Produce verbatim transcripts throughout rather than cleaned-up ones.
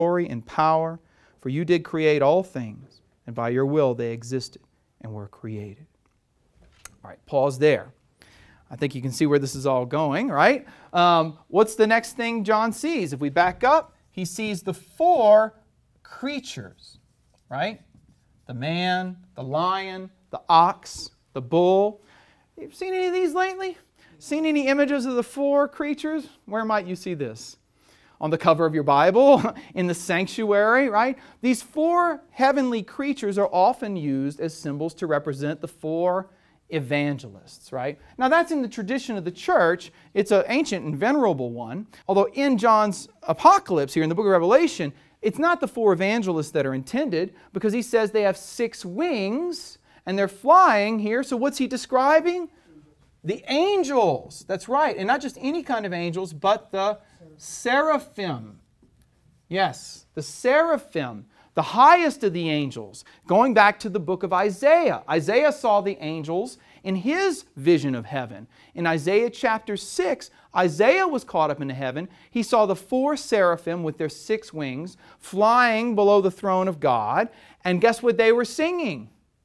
glory and power, for you did create all things, and by your will they existed and were created. All right, pause there. I think you can see where this is all going, right? Um, what's the next thing John sees? If we back up, he sees the four creatures, right? The man, the lion, the ox, the bull. You've seen any of these lately? Seen any images of the four creatures? Where might you see this? On the cover of your Bible, in the sanctuary, right? These four heavenly creatures are often used as symbols to represent the four evangelists, right? Now that's in the tradition of the church. It's an ancient and venerable one. Although in John's apocalypse here in the book of Revelation, it's not the four evangelists that are intended, because he says they have six wings and they're flying here. So what's he describing? The angels. That's right. And not just any kind of angels, but the seraphim. Yes, the seraphim, the highest of the angels. Going back to the book of Isaiah. Isaiah saw the angels in his vision of heaven. In Isaiah chapter six, Isaiah was caught up into heaven. He saw the four seraphim with their six wings flying below the throne of God. And guess what they were singing?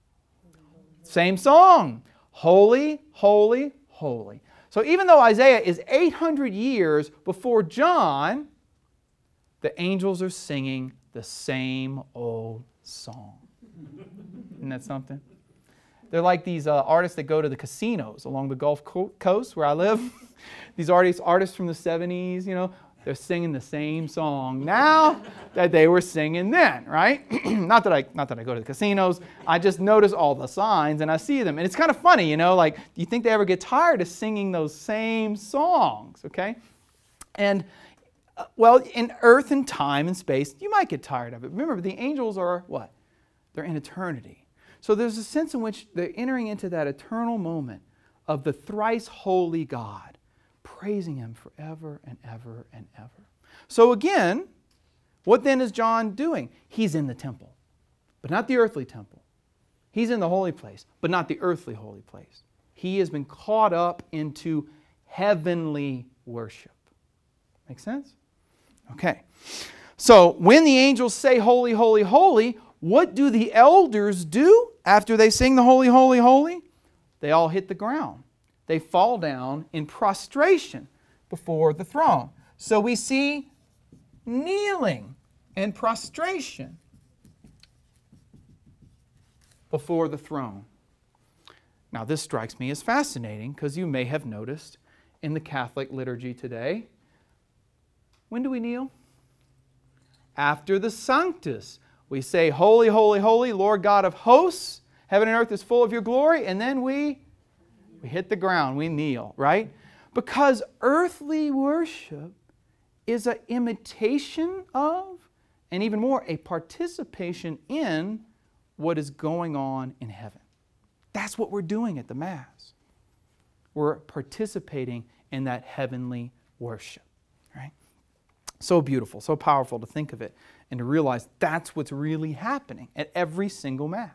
Same song. Holy, holy, holy. So even though Isaiah is eight hundred years before John, the angels are singing the same old song. Isn't that something? They're like these uh, artists that go to the casinos along the Gulf Coast where I live. These artists, artists from the seventies, you know, they're singing the same song now that they were singing then, right? not that I, not that I go to the casinos. I just notice all the signs and I see them, and it's kind of funny, you know. Like, do you think they ever get tired of singing those same songs? Okay, and uh, well, in earth and time and space, you might get tired of it. Remember, the angels are what? They're in eternity. So there's a sense in which they're entering into that eternal moment of the thrice holy God, praising Him forever and ever and ever. So again, what then is John doing? He's in the temple, but not the earthly temple. He's in the holy place, but not the earthly holy place. He has been caught up into heavenly worship. Make sense? Okay. So when the angels say holy, holy, holy, what do the elders do after they sing the holy, holy, holy? They all hit the ground. They fall down in prostration before the throne. So we see kneeling and prostration before the throne. Now this strikes me as fascinating because you may have noticed in the Catholic liturgy today, when do we kneel? After the Sanctus. We say, holy, holy, holy, Lord God of hosts, heaven and earth is full of your glory, and then we We hit the ground, we kneel, right? Because earthly worship is an imitation of, and even more, a participation in what is going on in heaven. That's what we're doing at the Mass. We're participating in that heavenly worship, right? So beautiful, so powerful to think of it and to realize that's what's really happening at every single Mass.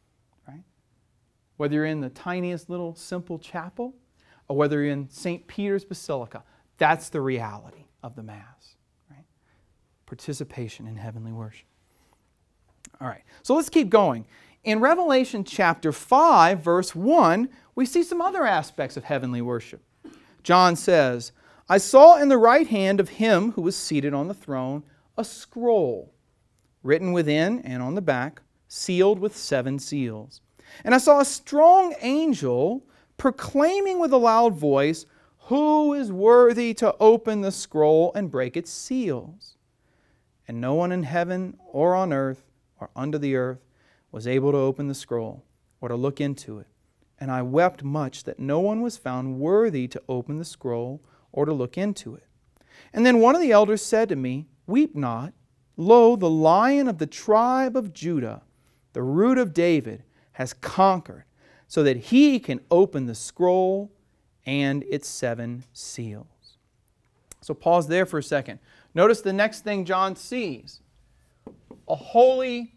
Whether you're in the tiniest little simple chapel or whether you're in Saint Peter's Basilica, that's the reality of the Mass, right? Participation in heavenly worship. All right, so let's keep going. In Revelation chapter five, verse one, we see some other aspects of heavenly worship. John says, I saw in the right hand of him who was seated on the throne a scroll, written within and on the back, sealed with seven seals. And I saw a strong angel proclaiming with a loud voice, who is worthy to open the scroll and break its seals? And no one in heaven or on earth or under the earth was able to open the scroll or to look into it. And I wept much that no one was found worthy to open the scroll or to look into it. And then one of the elders said to me, weep not. Lo, the Lion of the tribe of Judah, the Root of David, has conquered, so that he can open the scroll and its seven seals. So pause there for a second. Notice the next thing John sees. A holy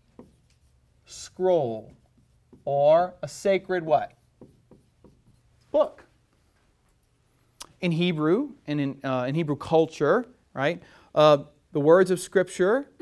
scroll, or a sacred what? Book. In Hebrew, and in, uh, in Hebrew culture, right, uh, the words of Scripture